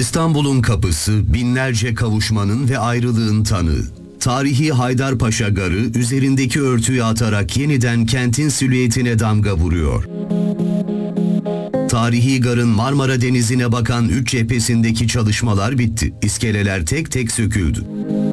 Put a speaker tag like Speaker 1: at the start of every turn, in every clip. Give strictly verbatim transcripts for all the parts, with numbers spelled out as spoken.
Speaker 1: İstanbul'un kapısı, binlerce kavuşmanın ve ayrılığın tanığı. Tarihi Haydarpaşa Garı üzerindeki örtüyü atarak yeniden kentin silüetine damga vuruyor. Tarihi garın Marmara Denizi'ne bakan üç cephesindeki çalışmalar bitti. İskeleler tek tek söküldü.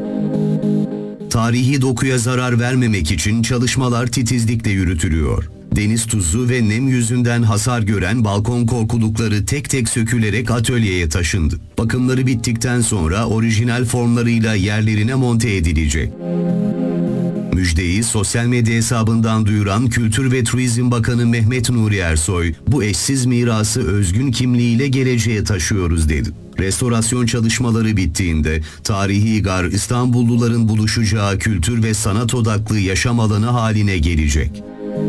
Speaker 1: Tarihi dokuya zarar vermemek için çalışmalar titizlikle yürütülüyor. Deniz tuzu ve nem yüzünden hasar gören balkon korkulukları tek tek sökülerek atölyeye taşındı. Bakımları bittikten sonra orijinal formlarıyla yerlerine monte edilecek. Müjdeyi sosyal medya hesabından duyuran Kültür ve Turizm Bakanı Mehmet Nuri Ersoy, bu eşsiz mirası özgün kimliğiyle geleceğe taşıyoruz dedi. Restorasyon çalışmaları bittiğinde tarihi gar İstanbulluların buluşacağı kültür ve sanat odaklı yaşam alanı haline gelecek.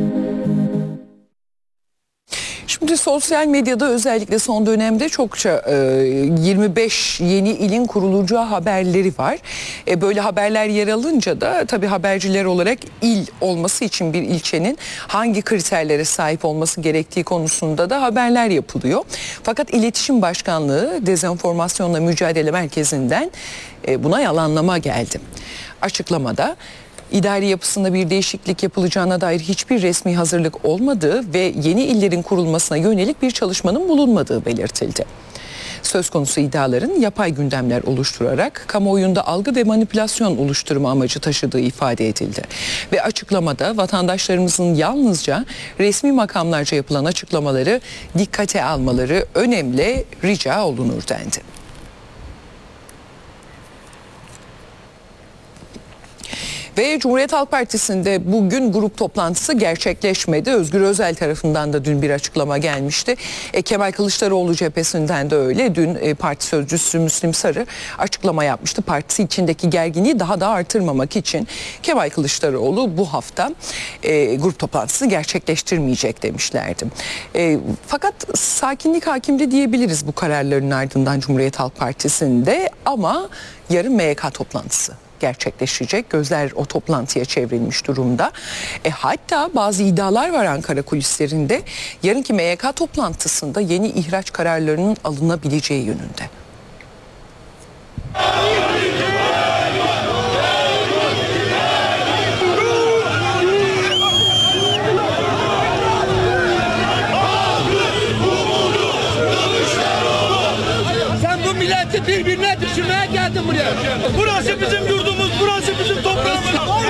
Speaker 2: Şimdi sosyal medyada özellikle son dönemde çokça e, yirmi beş yeni ilin kurulacağı haberleri var. E, böyle haberler yer alınca da tabii haberciler olarak il olması için bir ilçenin hangi kriterlere sahip olması gerektiği konusunda da haberler yapılıyor. Fakat İletişim Başkanlığı Dezenformasyonla Mücadele Merkezi'nden e, buna yalanlama geldi. Açıklamada İdari yapısında bir değişiklik yapılacağına dair hiçbir resmi hazırlık olmadığı ve yeni illerin kurulmasına yönelik bir çalışmanın bulunmadığı belirtildi. Söz konusu iddiaların yapay gündemler oluşturarak kamuoyunda algı ve manipülasyon oluşturma amacı taşıdığı ifade edildi. Ve açıklamada vatandaşlarımızın yalnızca resmi makamlarca yapılan açıklamaları dikkate almaları önemli rica olunur dendi. Ve Cumhuriyet Halk Partisi'nde bugün grup toplantısı gerçekleşmedi. Özgür Özel tarafından da dün bir açıklama gelmişti. E, Kemal Kılıçdaroğlu cephesinden de öyle. Dün e, parti sözcüsü Müslim Sarı açıklama yapmıştı. Partisi içindeki gerginliği daha da artırmamak için Kemal Kılıçdaroğlu bu hafta e, grup toplantısı gerçekleştirmeyecek demişlerdi. E, fakat sakinlik hakimdi diyebiliriz bu kararların ardından Cumhuriyet Halk Partisi'nde, ama yarın M Y K toplantısı gerçekleşecek. Gözler o toplantıya çevrilmiş durumda. E, hatta bazı iddialar var Ankara kulislerinde. Yarınki M Y K toplantısında yeni ihraç kararlarının alınabileceği yönünde.
Speaker 3: Sen bu milleti birbirine düşürmeye geldin buraya. Burası bizim yurdumuz, burası bizim toprağımız.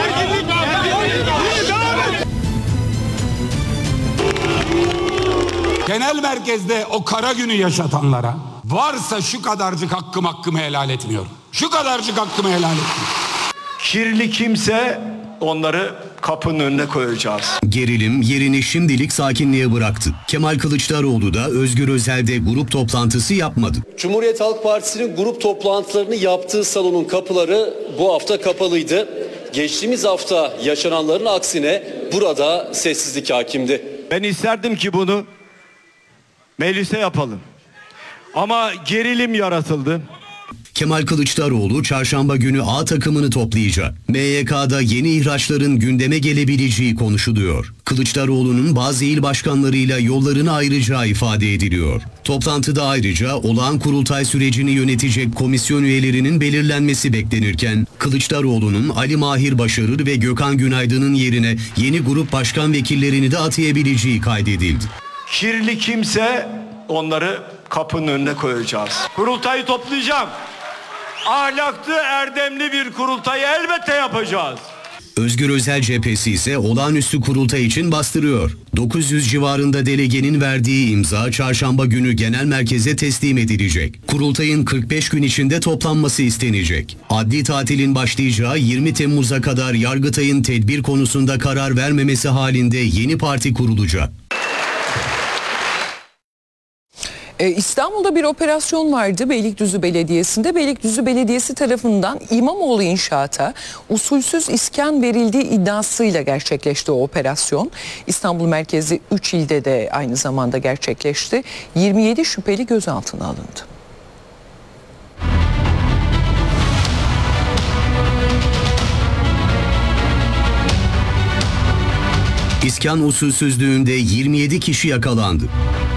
Speaker 4: Genel merkezde o kara günü yaşatanlara varsa şu kadarcık hakkım hakkımı helal etmiyorum. Şu kadarcık hakkımı helal etmiyorum.
Speaker 5: Kirli kimse onları kapının önüne koyacağız.
Speaker 1: Gerilim yerini şimdilik sakinliğe bıraktı. Kemal Kılıçdaroğlu da Özgür Özel'de grup toplantısı yapmadı.
Speaker 6: Cumhuriyet Halk Partisi'nin grup toplantılarını yaptığı salonun kapıları bu hafta kapalıydı. Geçtiğimiz hafta yaşananların aksine burada sessizlik hakimdi.
Speaker 5: Ben isterdim ki bunu meclise yapalım. Ama gerilim yaratıldı.
Speaker 1: Kemal Kılıçdaroğlu çarşamba günü A takımını toplayacak. M Y K'da yeni ihraçların gündeme gelebileceği konuşuluyor. Kılıçdaroğlu'nun bazı il başkanlarıyla yollarını ayıracağı ifade ediliyor. Toplantıda ayrıca olağan kurultay sürecini yönetecek komisyon üyelerinin belirlenmesi beklenirken Kılıçdaroğlu'nun Ali Mahir Başarır ve Gökhan Günaydın'ın yerine yeni grup başkan vekillerini de atayabileceği kaydedildi.
Speaker 5: Kirli kimse onları kapının önüne koyacağız. Kurultayı toplayacağım. Ahlaklı, erdemli bir kurultayı elbette yapacağız.
Speaker 1: Özgür Özel cephesi ise olağanüstü kurultay için bastırıyor. dokuz yüz civarında delegenin verdiği imza çarşamba günü genel merkeze teslim edilecek. Kurultayın kırk beş gün içinde toplanması istenecek. Adli tatilin başlayacağı yirmi Temmuz'a kadar Yargıtay'ın tedbir konusunda karar vermemesi halinde yeni parti kurulacak.
Speaker 2: Ee, İstanbul'da bir operasyon vardı Beylikdüzü Belediyesi'nde. Beylikdüzü Belediyesi tarafından İmamoğlu inşaata usulsüz iskan verildiği iddiasıyla gerçekleşti o operasyon. İstanbul merkezi üç ilde de aynı zamanda gerçekleşti. yirmi yedi şüpheli gözaltına alındı.
Speaker 1: İskan usulsüzlüğünde yirmi yedi kişi yakalandı.